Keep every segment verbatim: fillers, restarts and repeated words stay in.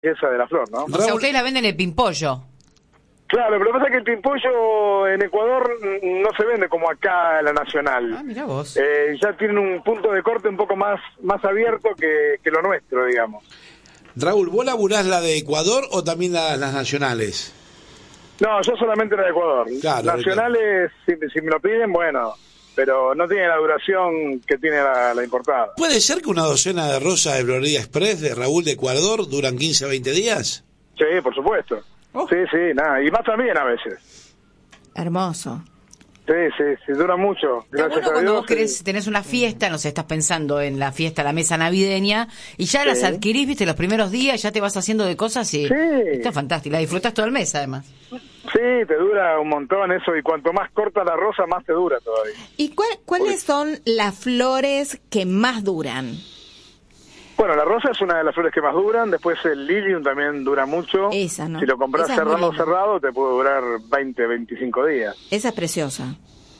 belleza de la flor, ¿no? O sea, ustedes la venden el pimpollo. Claro, pero lo que pasa es que el pimpollo en Ecuador no se vende como acá en la nacional. Ah, mirá vos. Eh, ya tienen un punto de corte un poco más, más abierto que, que lo nuestro, digamos. Raúl, ¿vos laburás la de Ecuador o también la, las nacionales? No, yo solamente la de Ecuador. Claro, nacionales, si, si me lo piden, bueno, pero no tiene la duración que tiene la, la importada. ¿Puede ser que una docena de rosas de Florida Express de Raúl de Ecuador duran quince a veinte días? Sí, por supuesto. Oh. Sí, sí, nada, y más también a veces. Hermoso. Sí, sí, sí, dura mucho. Gracias bueno, a cuando Dios. vos querés, tenés una fiesta, no sé, estás pensando en la fiesta, la mesa navideña, y ya sí. las adquirís, viste, los primeros días, ya te vas haciendo de cosas y sí. está fantástico, la disfrutás todo el mes, además. Sí, te dura un montón eso, y cuanto más corta la rosa, más te dura todavía. ¿Y cuál, cuáles son las flores que más duran? Bueno, la rosa es una de las flores que más duran, después el lilium también dura mucho. Esa, ¿no? Si lo compras Esa cerrado cerrado, te puede durar veinte, veinticinco días. Esa es preciosa.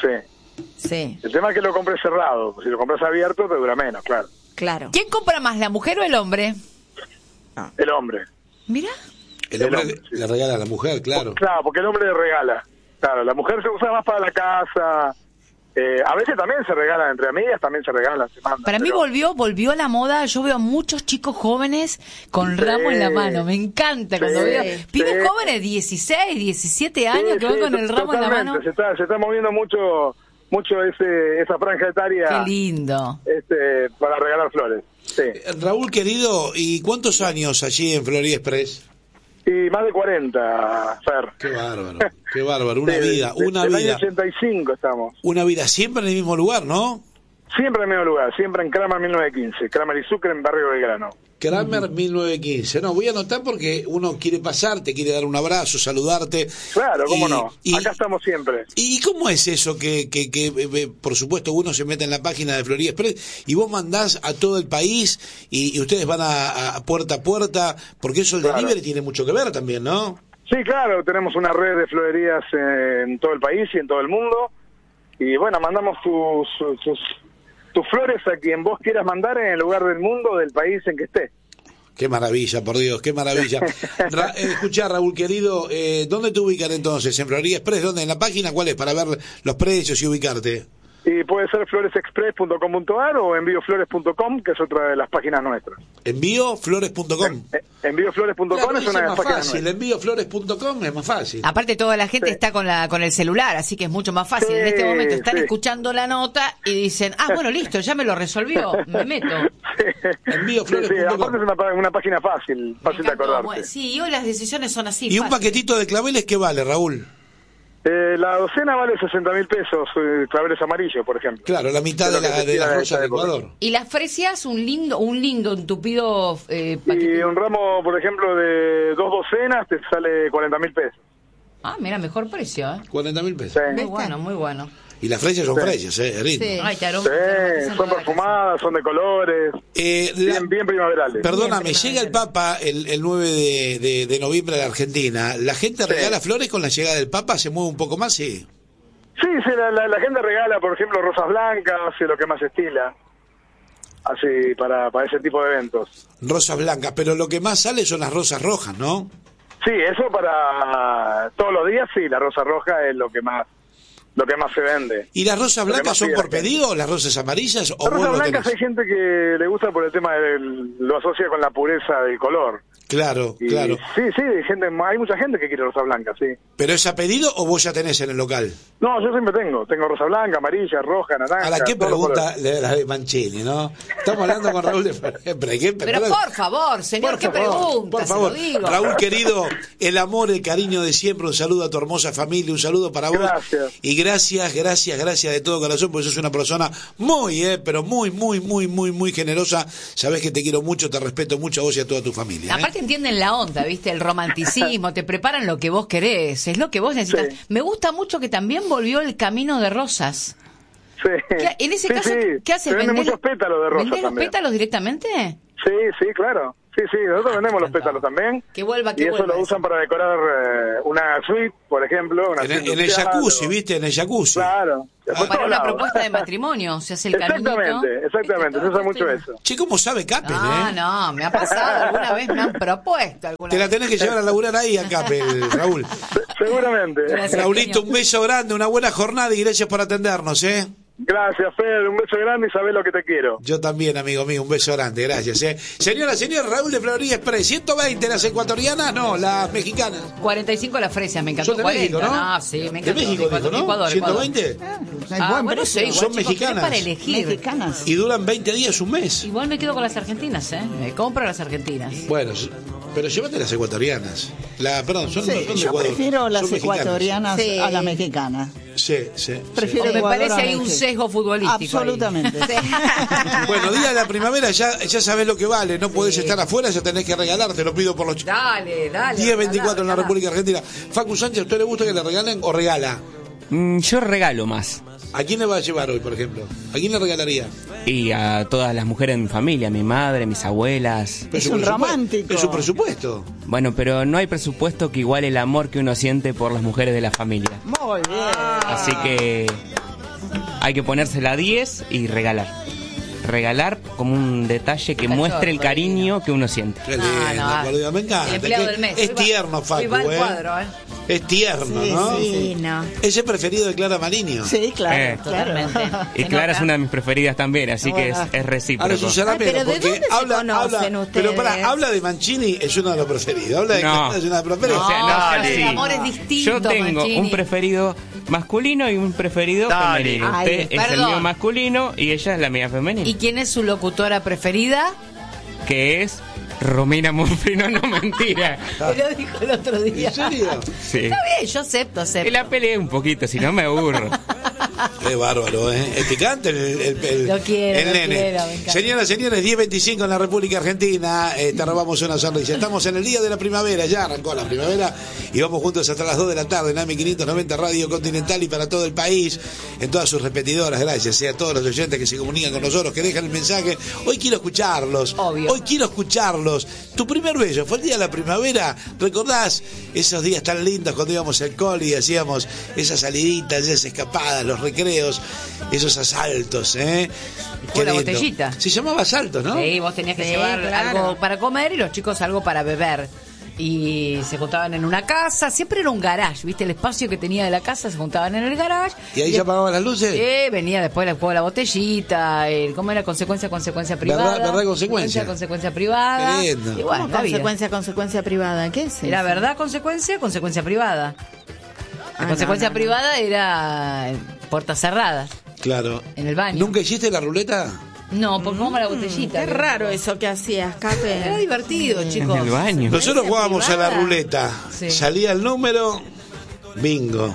Sí. Sí. El tema es que lo compres cerrado, si lo compras abierto te dura menos, claro. Claro. ¿Quién compra más, la mujer o el hombre? Ah. El hombre. Mira. El hombre, el hombre le, sí. le regala a la mujer, claro. Claro, porque el hombre le regala. Claro, la mujer se usa más para la casa. Eh, a veces también se regalan entre amigas, también se regalan, se mandan. Para pero... mí volvió volvió a la moda, yo veo a muchos chicos jóvenes con sí, ramo en la mano, me encanta sí, cuando veo pibes sí. jóvenes, dieciséis, diecisiete años sí, que van sí, con el ramo en la mano. Se está, se está moviendo mucho mucho ese esa franja etaria. Qué lindo. Este, para regalar flores. Sí. Raúl, querido, ¿y cuántos años allí en Florida Express? Y más de cuarenta, Fer. Qué bárbaro, qué bárbaro, una sí, vida, de, una del vida. Año ochenta y cinco estamos. Una vida, siempre en el mismo lugar, ¿no? Siempre en el mismo lugar, siempre en Kramer mil novecientos quince, Kramer y Sucre en Barrio Belgrano. Kramer uh-huh. mil novecientos quince, no, voy a anotar porque uno quiere pasar, te quiere dar un abrazo, saludarte. Claro, cómo y, no, y, acá estamos siempre. ¿Y cómo es eso que, que, que eh, por supuesto, uno se mete en la página de Florida Express y vos mandás a todo el país y, y ustedes van a, a puerta a puerta, porque eso el claro. delivery tiene mucho que ver también, ¿no? Sí, claro, tenemos una red de florerías en todo el país y en todo el mundo, y bueno, mandamos tus, tus, tus flores a quien vos quieras mandar en el lugar del mundo, del país en que esté. Qué maravilla, por Dios, qué maravilla. Ra eh, escuchá, Raúl, querido, eh, ¿dónde te ubican entonces? ¿En Florida Express? ¿Dónde? ¿En la página? ¿Cuál es? Para ver los precios y ubicarte. Y puede ser flores express punto com punto a r o envío flores punto com, que es otra de las páginas nuestras. envío flores punto com. Eh, envío flores punto com claro, es una de las más páginas fácil. envío flores punto com es más fácil. Aparte toda la gente sí. está con la con el celular, así que es mucho más fácil. Sí, en este momento están sí. escuchando la nota y dicen, ah, bueno, listo, ya me lo resolvió, me meto. Sí. envío flores punto com. Sí, sí, aparte es una, una página fácil, fácil de acordarte. Sí, y hoy las decisiones son así. ¿Y fácil. un paquetito de claveles qué vale, Raúl? Eh, la docena vale sesenta mil pesos, eh, claveles amarillos, por ejemplo. Claro, la mitad de, de la, de la rosa de Ecuador. ¿Y las fresias? Un lindo, un lindo entupido eh, paquete. Y un ramo, por ejemplo, de dos docenas te sale cuarenta mil pesos. Ah, mira, mejor precio, ¿eh? cuarenta mil pesos. Sí. Muy bueno, muy bueno. Y las fresias son sí. fresias, ¿eh? Lindo. Sí, Ay, te sí son perfumadas, son de colores, eh, la... bien, bien primaverales. Perdóname, bien llega el Papa el, el nueve de, de, de noviembre a la Argentina. ¿La gente sí. regala flores con la llegada del Papa? ¿Se mueve un poco más? Sí. Sí, sí la, la, la gente regala, por ejemplo, rosas blancas, lo que más estila. Así, para, para ese tipo de eventos. Rosas blancas, pero lo que más sale son las rosas rojas, ¿no? Sí, eso para todos los días, sí, la rosa roja es lo que más lo que más se vende. ¿Y las rosas blancas son por pedido o las rosas amarillas? Las rosas blancas hay gente que le gusta por el tema del, lo asocia con la pureza del color. Claro, y, claro. Sí, sí, gente, hay mucha gente que quiere rosa blanca, sí. ¿Pero es a pedido o vos ya tenés en el local? No, yo siempre tengo. Tengo rosa blanca, amarilla, roja, naranja. Ahora, ¿qué pregunta la de Mancini, no? Estamos hablando con Raúl de ¿Qué, Pero por favor, señor, por ¿qué favor, pregunta? Por favor, se lo digo. Raúl, querido, el amor, el cariño de siempre, un saludo a tu hermosa familia, un saludo para vos. Gracias. Y gracias, gracias, gracias de todo corazón, porque sos una persona muy, eh, pero muy, muy, muy, muy, muy generosa. Sabés que te quiero mucho, te respeto mucho a vos y a toda tu familia. Aparte ¿eh? entienden la onda, ¿viste? El romanticismo, te preparan lo que vos querés, es lo que vos necesitas. Sí. Me gusta mucho que también volvió el camino de rosas. Sí. ¿Qué, en ese sí, caso, sí. ¿qué haces? Se venden muchos pétalos de rosas ¿Vendés los también. pétalos directamente? Sí, sí, claro. Sí, sí, nosotros vendemos los pétalos también. Que vuelva, que y eso vuelva lo usan eso. para decorar eh, una suite, por ejemplo. Una En, el- suite en el nupcial, jacuzzi, o- ¿viste? En el jacuzzi. Claro. Ah. Por Para todos una lados. propuesta de matrimonio, se hace el caminito. Exactamente, exactamente. Se usa mucho eso. Che, ¿cómo sabe Capel, No, eh? no, me ha pasado. Alguna vez me han propuesto. Alguna Te la vez. tenés que llevar a laburar ahí a Capel, Raúl. Seguramente. Gracias. Raulito, un beso grande, una buena jornada y gracias por atendernos, ¿eh? Gracias, Fer. Un beso grande y sabés lo que te quiero. Yo también, amigo mío, un beso grande, gracias, ¿eh? Señora, señor, Raúl de Florida Express, ciento veinte las ecuatorianas, no, las mexicanas. cuarenta y cinco las fresas, me encantó. Son de cuarenta, México, ¿no? no, sí, me De encantó. México, dijo, Ecuador, ¿no? Ecuador, ¿ciento veinte? Ecuador. Hay Ah, buen bueno, precio. sí, igual, Son chicos, mexicanas. tenés para elegir. Mexicanas. Y duran veinte días, un mes. Igual me quedo con las argentinas, ¿eh? Me compro las argentinas. Bueno, pero llévate las ecuatorianas. La, perdón, son, Sí, son de yo Ecuador. prefiero las Son mexicanas. ecuatorianas Sí. a las mexicanas. Sí, sí. Prefiero sí. Me Ecuador parece a ahí un México. sesgo futbolístico. Absolutamente. Bueno, día de la primavera, ya, ya sabes lo que vale. No podés estar afuera, ya tenés que regalar. Te lo pido por los Dale, dale. diez veinticuatro en la regalá, República Argentina. Facu Sánchez, ¿a usted le gusta que le regalen o regala? Mm, yo regalo más. ¿A quién le va a llevar hoy, por ejemplo? ¿A quién le regalaría? Y a todas las mujeres de mi familia, mi madre, mis abuelas. Pero Es su un presupuesto- romántico. Es su presupuesto. Bueno, pero no hay presupuesto que iguale el amor que uno siente por las mujeres de la familia. Muy bien. Así que hay que ponérsela a diez y regalar. Regalar como un detalle que Cachorro, muestre el cariño que uno siente. Qué No, lindo, no, por Dios, me encanta. el empleado que- del mes. Es Hoy va- tierno, Facu, hoy va el ¿eh? cuadro, ¿eh? Es tierno, Sí, ¿no? Sí, no. Ese preferido de Clara Mariño. Sí, claro, Eh. claro. Totalmente. Y Se Clara es nota. una de mis preferidas también, así que es, es Ahora recíproco. Susana Ay, Melo, pero ¿de porque dónde se habla, conocen habla, ustedes? pero para, habla de Mancini, es uno de los preferidos. Habla de No. Clara, es una de las preferidas. O sea, no, No, sí. el amor es distinto, Yo tengo Mancini. un preferido masculino y un preferido Dale. femenino. Ay, Usted es el perdón. mío masculino y ella es la mía femenina. ¿Y quién es su locutora preferida? Que es Romina Monfrino, no mentira. Me lo dijo el otro día. ¿En serio? Sí. Está bien, yo acepto, Y acepto. la peleé un poquito, si no me aburro. Qué bárbaro, ¿eh? Es picante el, el, el- Lo quiero, el lo nene. quiero, me encanta. Señoras, señores, diez veinticinco en la República Argentina. Eh, te robamos una sonrisa. Estamos en el día de la primavera, ya arrancó la primavera y vamos juntos hasta las dos de la tarde en A M quinientos noventa Radio Continental y para todo el país, en todas sus repetidoras. Gracias eh, a todos los oyentes que se comunican con nosotros, que dejan el mensaje. Hoy quiero escucharlos. Obvio. Hoy quiero escucharlos. Tu primer beso fue el día de la primavera. ¿Recordás esos días tan lindos cuando íbamos al cole y hacíamos esas saliditas, esas escapadas, los recreos, esos asaltos, ¿eh? Con la lindo. botellita. Se llamaba asalto, ¿no? Sí, vos tenías que Sí, llevar claro. algo para comer y los chicos algo para beber. Y se juntaban en una casa, siempre era un garage, ¿viste? El espacio que tenía de la casa, se juntaban en el garage. ¿Y ahí se apagaban las luces? Eh, venía después el juego de la botellita, el, ¿cómo era? Consecuencia, consecuencia privada. ¿Verdad, verdad, consecuencia? Consecuencia privada. Qué lindo. Y bueno, ¿Cómo la vida. consecuencia, consecuencia privada? ¿Qué es eso? Era verdad, consecuencia, consecuencia privada. La Ah, consecuencia no, no, no. privada era eh, puertas cerradas. Claro. En el baño. ¿Nunca hiciste la ruleta? No, porque como la botellita. Qué raro eso que hacías, Cape. Era divertido, chicos. En el baño. Nosotros jugábamos a la privada. ruleta. Sí. Salía el número, bingo.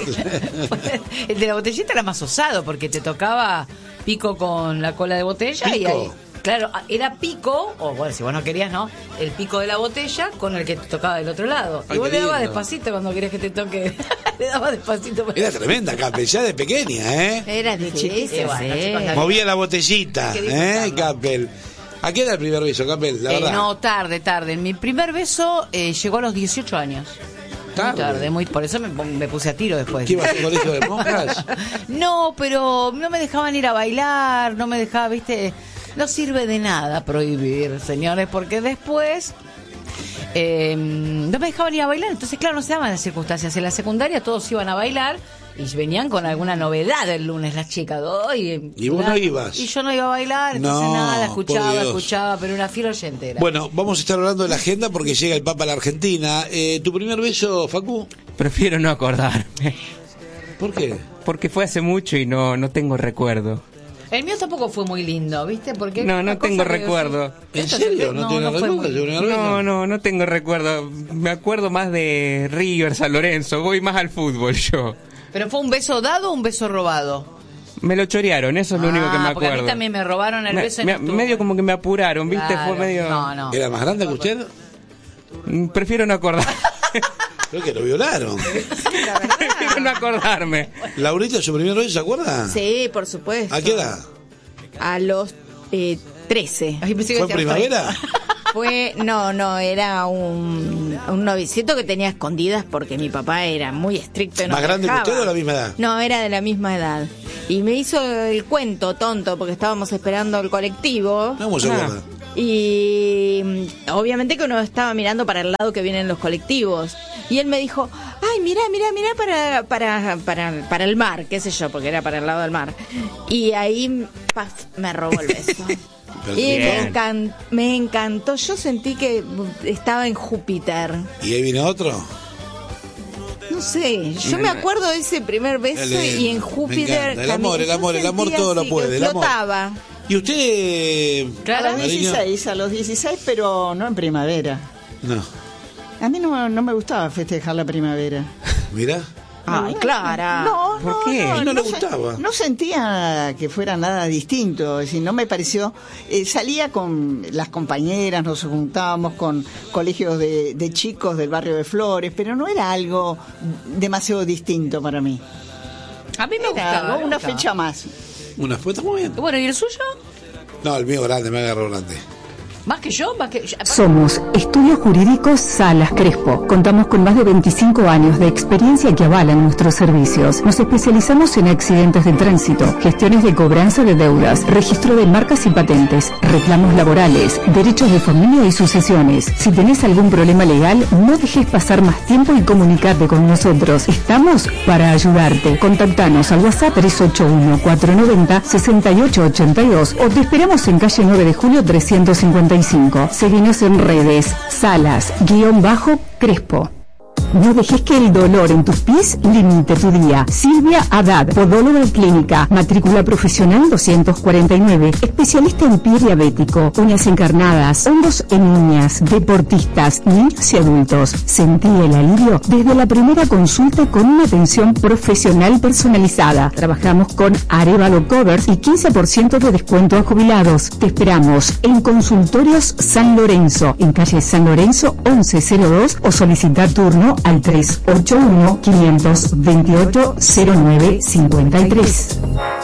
El de la botellita era más osado porque te tocaba pico con la cola de botella y ¿Pico? ahí. Claro, era pico, o bueno, si vos no querías, ¿no? El pico de la botella con el que te tocaba del otro lado. Ay, y vos qué le dabas lindo. despacito cuando querías que te toque. Le dabas despacito. para- Era tremenda, Capel, ya de pequeña, ¿eh? Era difícil. Eh, bueno, sí. chicos, la- Movía la botellita, Hay que ¿eh, disfrutarla. Capel? ¿A qué era el primer beso, Capel? La Eh, verdad. no, tarde, tarde. Mi primer beso eh, llegó a los dieciocho años. Tarde. Muy tarde, muy, por eso me, me puse a tiro después. ¿Qué ibas a un colegio de monjas? No, pero no me dejaban ir a bailar, no me dejaba, viste, no sirve de nada prohibir, señores, porque después eh, no me dejaban ir a bailar, entonces claro, no se daban las circunstancias. En la secundaria todos iban a bailar y venían con alguna novedad el lunes las chicas. "Oye, ¿Y vos no fulano". ibas? Y yo no iba a bailar, entonces No, nada, por escuchaba, Dios. escuchaba, pero una fiera oyentera. Bueno, vamos a estar hablando de la agenda porque llega el Papa a la Argentina. Eh, ¿Tu primer beso, Facu? Prefiero no acordarme. ¿Por qué? Porque fue hace mucho y no, no tengo recuerdo. El mío tampoco fue muy lindo, ¿viste? Porque No, no una cosa tengo que- recuerdo. ¿En Esto- serio? ¿No, tiene fue recuerdo? muy- ¿Tu primer beso? No, no, no tengo recuerdo. Me acuerdo más de River, San Lorenzo. Voy más al fútbol yo. ¿Pero fue un beso dado o un beso robado? Me lo chorearon, eso es lo único que me Ah, porque a acuerdo. mí también me robaron el Me- beso. y me- no estuvo. medio como que me apuraron, ¿viste? Claro, Fue medio... No, no. ¿Era más grande que usted? Mm, Prefiero no acordar. Creo que lo violaron. Prefiero no acordarme. Laurita, ¿su primer beso se acuerda? Sí, por supuesto. ¿A qué edad? A los eh, trece. Ay, pensé que ¿Fue decía primavera? Fue, no, no, era un, un novicito que tenía escondidas porque mi papá era muy estricto. y no ¿Más grande dejaba. que usted o la misma edad? No, era de la misma edad. Y me hizo el cuento tonto porque estábamos esperando el colectivo. No se acuerda. Y mm, obviamente que uno estaba mirando para el lado que vienen los colectivos. Y él me dijo, ay, mira, mira, mira para, para, para, para el mar, qué sé yo, porque era para el lado del mar. Y ahí, paf, me robó el beso. Y me, encan- me encantó, yo sentí que estaba en Júpiter. ¿Y ahí vino otro? No sé, yo me acuerdo de ese primer beso El de- y en me Júpiter... encanta. El amor, cami- el amor, yo el amor sentía todo lo así, puede, que el amor. flotaba. ¿Y usted, Claro, A los Mariño? dieciséis, a los dieciséis, pero no en primavera. No, A mí no, no me gustaba festejar la primavera. mira. Ay, Clara. No, ¿Por no, qué? no, No le se- gustaba. No sentía que fuera nada distinto, es decir, no me pareció. Eh, salía con las compañeras, nos juntábamos con colegios de, de chicos del barrio de Flores, pero no era algo demasiado distinto para mí. A mí me Era gustaba. ¿no? me una gustaba. fecha más. Una foto muy bien. Bueno, ¿y el suyo? No, el mío grande, me agarró grande. ¿Más que yo? ¿Más que yo? Somos Estudios Jurídicos Salas Crespo. Contamos con más de veinticinco años de experiencia que avalan nuestros servicios. Nos especializamos en accidentes de tránsito, gestiones de cobranza de deudas, registro de marcas y patentes, reclamos laborales, derechos de familia y sucesiones. Si tenés algún problema legal, no dejes pasar más tiempo y comunicate con nosotros. Estamos para ayudarte. Contactanos al WhatsApp tres ocho uno, cuatro nueve cero, seis ocho ocho dos o te esperamos en calle nueve de julio trescientos cincuenta y cinco. Seguinos en redes, Salas, guión bajo, Crespo. No dejes que el dolor en tus pies limite tu día. Silvia Haddad, podóloga clínica, matrícula profesional doscientos cuarenta y nueve, especialista en pie diabético, uñas encarnadas, hongos en niñas, deportistas, niños y adultos. Sentí el alivio desde la primera consulta con una atención profesional personalizada. Trabajamos con Arevalo Covers y quince por ciento de descuento a jubilados. Te esperamos en Consultorios San Lorenzo, en calle San Lorenzo once cero dos o solicita turno al tres ocho uno, cinco dos ocho, cero nueve cinco tres.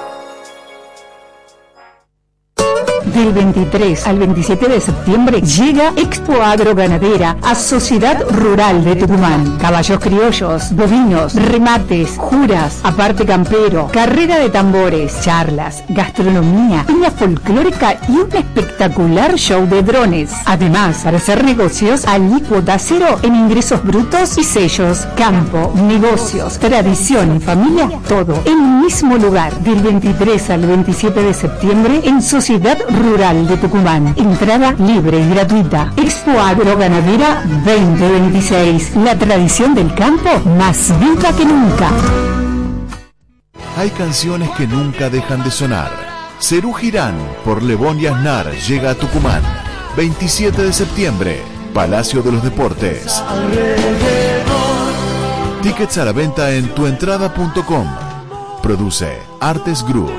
Del veintitrés al veintisiete de septiembre llega Expo Agroganadera a Sociedad Rural de Tucumán. Caballos criollos, bovinos, remates, juras, aparte campero, carrera de tambores, charlas, gastronomía, peña folclórica y un espectacular show de drones. Además, para hacer negocios, alícuota cero en ingresos brutos y sellos. Campo, negocios, tradición y familia, todo en un mismo lugar. Del veintitrés al veintisiete de septiembre en Sociedad Rural de Tucumán. Entrada libre y gratuita. Expo Agroganadera veinte veintiséis. La tradición del campo más viva que nunca. Hay canciones que nunca dejan de sonar. Serú Girán por Lebón y Aznar llega a Tucumán. veintisiete de septiembre, Palacio de los Deportes. Tickets a la venta en tuentrada punto com. Produce Artes Groove.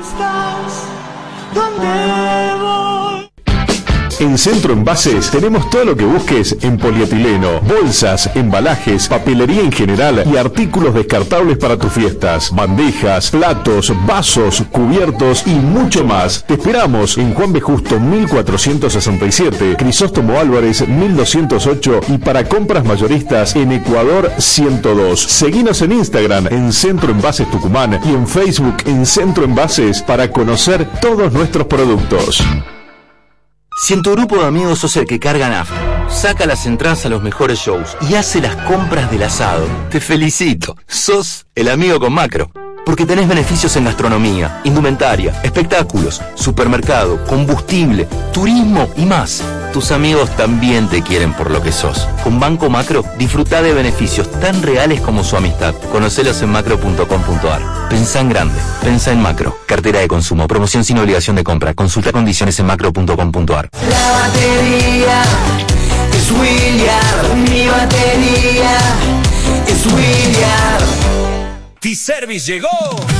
En Centro Envases tenemos todo lo que busques en polietileno, bolsas, embalajes, papelería en general y artículos descartables para tus fiestas, bandejas, platos, vasos, cubiertos y mucho más. Te esperamos en Juan B. Justo mil cuatrocientos sesenta y siete, Crisóstomo Álvarez mil doscientos ocho y para compras mayoristas en Ecuador ciento dos. Seguinos en Instagram en Centro Envases Tucumán y en Facebook en Centro Envases para conocer todos nuestros productos. Si en tu grupo de amigos sos el que carga nafta, saca las entradas a los mejores shows y hace las compras del asado, te felicito. Sos el amigo con Macro. Porque tenés beneficios en gastronomía, indumentaria, espectáculos, supermercado, combustible, turismo y más. Tus amigos también te quieren por lo que sos. Con Banco Macro, disfrutá de beneficios tan reales como su amistad. Conocelos en macro punto com punto ar. Pensá en grande. Pensá en Macro. Cartera de consumo. Promoción sin obligación de compra. Consulta condiciones en macro punto com punto ar. La batería es William. Mi batería es William. T-Service llegó.